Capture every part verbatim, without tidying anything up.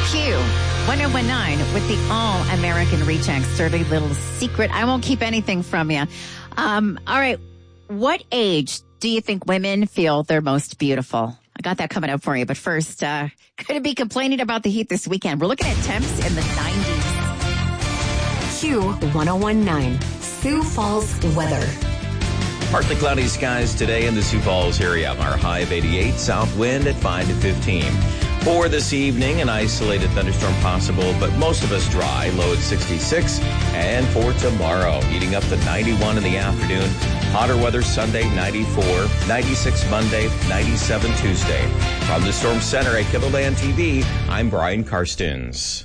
Q one oh one nine with the All-American Rejects. Dirty little secret. I won't keep anything from you. Um, all right. What age do you think women feel they're most beautiful? I got that coming up for you. But first, uh, going to be complaining about the heat this weekend. We're looking at temps in the nineties. Q one oh one nine, Sioux Falls weather. Partly cloudy skies today in the Sioux Falls area. Our high of eighty-eight, south wind at five to fifteen. For this evening, an isolated thunderstorm possible, but most of us dry, low at sixty-six. And for tomorrow, heating up to ninety-one in the afternoon. Hotter weather Sunday, ninety-four, ninety-six Monday, ninety-seven Tuesday. From the Storm Center at KELOLAND T V, I'm Brian Karstens.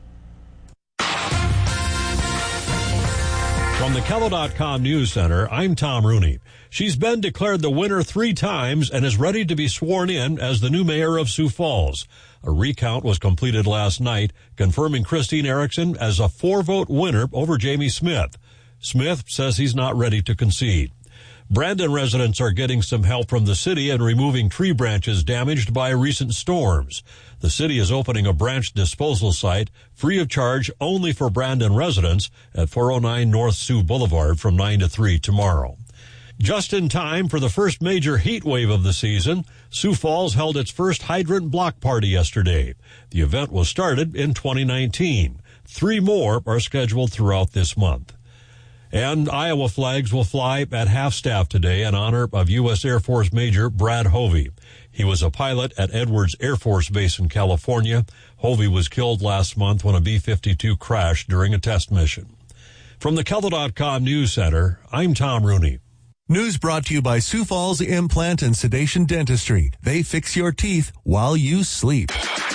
From the Kelo dot com News Center, I'm Tom Rooney. She's been declared the winner three times and is ready to be sworn in as the new mayor of Sioux Falls. A recount was completed last night, confirming Christine Erickson as a four-vote winner over Jamie Smith. Smith says he's not ready to concede. Brandon residents are getting some help from the city in removing tree branches damaged by recent storms. The city is opening a branch disposal site free of charge only for Brandon residents at four oh nine North Sioux Boulevard from nine to three tomorrow. Just in time for the first major heat wave of the season, Sioux Falls held its first hydrant block party yesterday. The event was started in twenty nineteen. Three more are scheduled throughout this month. And Iowa flags will fly at half-staff today in honor of U S Air Force Major Brad Hovey. He was a pilot at Edwards Air Force Base in California. Hovey was killed last month when a B fifty-two crashed during a test mission. From the Kelo dot com News Center, I'm Tom Rooney. News brought to you by Sioux Falls Implant and Sedation Dentistry. They fix your teeth while you sleep.